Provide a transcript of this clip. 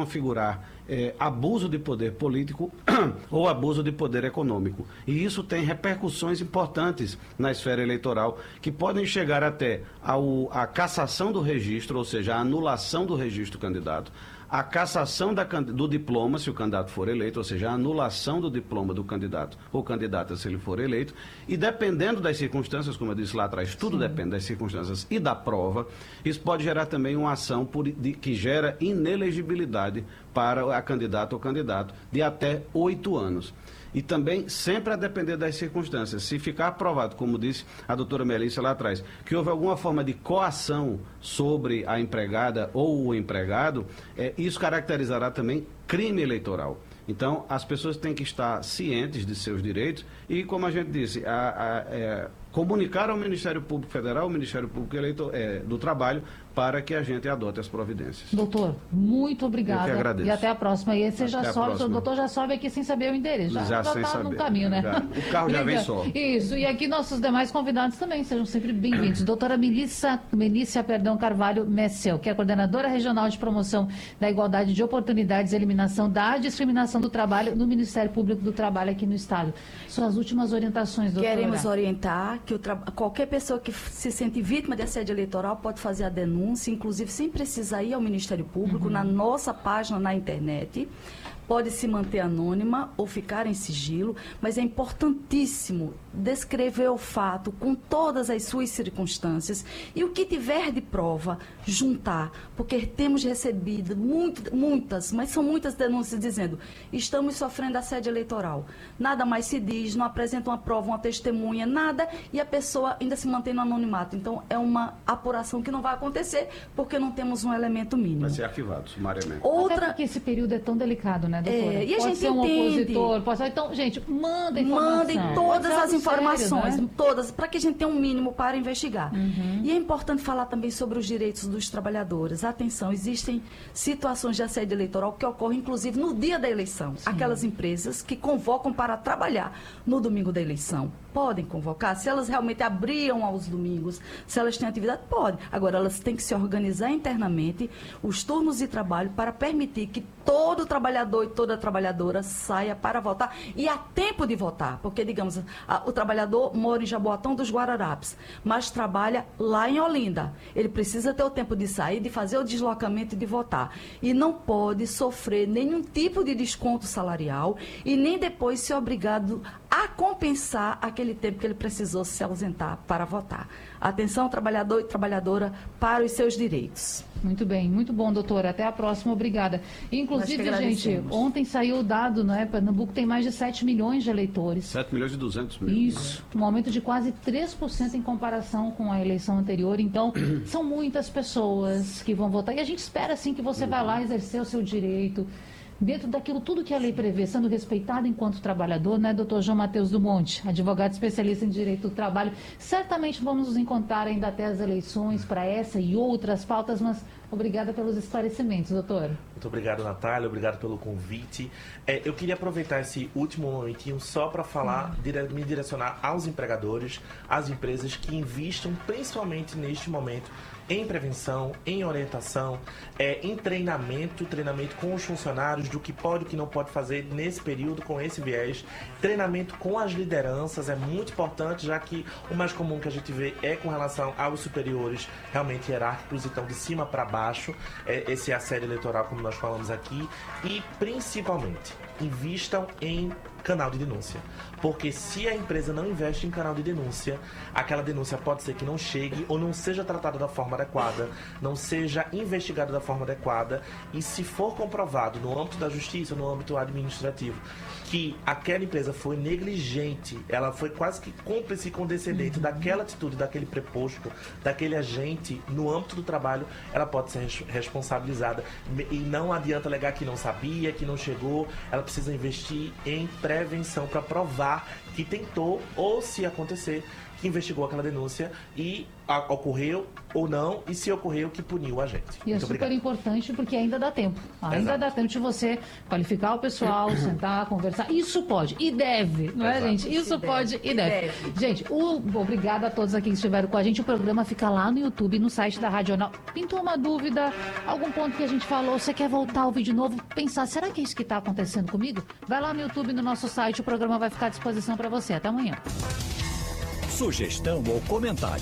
configurar abuso de poder político ou abuso de poder econômico. E isso tem repercussões importantes na esfera eleitoral, que podem chegar até a cassação do registro, ou seja, a anulação do registro do candidato, a cassação do diploma, se o candidato for eleito, ou seja, a anulação do diploma do candidato ou candidata, se ele for eleito, e dependendo das circunstâncias, como eu disse lá atrás, tudo depende das circunstâncias e da prova, isso pode gerar também uma ação que gera inelegibilidade para a candidata ou candidato de até 8 anos. E também, sempre a depender das circunstâncias. Se ficar provado, como disse a doutora Melissa lá atrás, que houve alguma forma de coação sobre a empregada ou o empregado, isso caracterizará também crime eleitoral. Então, as pessoas têm que estar cientes de seus direitos e, como a gente disse, comunicar ao Ministério Público Federal, ao Ministério Público do Trabalho, para que a gente adote as providências. Doutor, muito obrigada. Eu que agradeço. E até a próxima. E você o doutor já sobe aqui sem saber o endereço. Já está no caminho, né? O carro já vem só. Isso. E aqui nossos demais convidados também sejam sempre bem-vindos. Doutora Melissa Carvalho Messel, que é coordenadora regional de promoção da igualdade de oportunidades e eliminação da discriminação do trabalho no Ministério Público do Trabalho aqui no Estado. Suas últimas orientações, doutora. Queremos orientar que qualquer pessoa que se sente vítima de assédio eleitoral pode fazer a denúncia, inclusive sem precisar ir ao Ministério Público, na nossa página na internet. Pode se manter anônima ou ficar em sigilo, mas é importantíssimo descrever o fato com todas as suas circunstâncias e o que tiver de prova, juntar, porque temos recebido muitas, mas são muitas denúncias dizendo: estamos sofrendo assédio eleitoral. Nada mais se diz, não apresenta uma prova, uma testemunha, nada, e a pessoa ainda se mantém no anonimato. Então, é uma apuração que não vai acontecer porque não temos um elemento mínimo. Vai ser arquivado sumariamente. Até porque esse período é tão delicado, né, doutora? E a pode gente ser um entende. opositor, pode ser... Então, gente, mandem todas as informações, sério, né? todas, para que a gente tenha um mínimo para investigar. E é importante falar também sobre os direitos dos trabalhadores. Atenção, existem situações de assédio eleitoral que ocorrem, inclusive, no dia da eleição. Sim. Aquelas empresas que convocam para trabalhar no domingo da eleição. Podem convocar, se elas realmente abriam aos domingos, se elas têm atividade, pode. Agora, elas têm que se organizar internamente, os turnos de trabalho, para permitir que todo trabalhador e toda trabalhadora saia para votar e há tempo de votar, porque, digamos, o trabalhador mora em Jaboatão dos Guararapes, mas trabalha lá em Olinda. Ele precisa ter o tempo de sair, de fazer o deslocamento e de votar. E não pode sofrer nenhum tipo de desconto salarial e nem depois ser obrigado a compensar aquele tempo que ele precisou se ausentar para votar. Atenção, trabalhador e trabalhadora, para os seus direitos. Muito bem, muito bom, doutora. Até a próxima, obrigada. Inclusive, gente, ontem saiu o dado, né? Pernambuco tem mais de 7 milhões de eleitores. 7 milhões e 200 mil. Isso, um aumento de quase 3% em comparação com a eleição anterior. Então, são muitas pessoas que vão votar. E a gente espera, assim, que você vá lá exercer o seu direito, dentro daquilo tudo que a lei prevê, sendo respeitado enquanto trabalhador, né, doutor João Matheus Dumont, advogado especialista em direito do trabalho. Certamente vamos nos encontrar ainda até as eleições para essa e outras pautas, mas obrigada pelos esclarecimentos, doutor. Muito obrigado, Natália, obrigado pelo convite. Eu queria aproveitar esse último momentinho só para falar, me direcionar aos empregadores, às empresas que investam principalmente neste momento em prevenção, em orientação, em treinamento com os funcionários do que pode e o que não pode fazer nesse período com esse viés, treinamento com as lideranças é muito importante, já que o mais comum que a gente vê é com relação aos superiores realmente hierárquicos, então de cima para baixo, esse assédio eleitoral como nós falamos aqui, e principalmente invistam em canal de denúncia, porque se a empresa não investe em canal de denúncia, aquela denúncia pode ser que não chegue ou não seja tratada da forma adequada, não seja investigada da forma adequada, e se for comprovado no âmbito da justiça, no âmbito administrativo, que aquela empresa foi negligente, ela foi quase que cúmplice e condescendente daquela atitude, daquele preposto, daquele agente no âmbito do trabalho, ela pode ser responsabilizada, e não adianta alegar que não sabia, que não chegou, ela precisa investir em prevenção para provar que tentou, ou se acontecer, que investigou aquela denúncia e ocorreu ou não, e se ocorreu, que puniu a gente. E é Muito super obrigado. importante porque ainda dá tempo. Ainda Exato. dá tempo de você qualificar o pessoal, sentar, conversar. Isso pode e deve, não é, Exato. gente? Isso pode e deve. Gente, obrigada a todos aqui que estiveram com a gente. O programa fica lá no YouTube, no site da Radional. Pintou uma dúvida, algum ponto que a gente falou, você quer voltar a ouvir de novo, pensar, será que é isso que está acontecendo comigo? Vai lá no YouTube, no nosso site, o programa vai ficar à disposição para você. Até amanhã. Sugestão ou comentário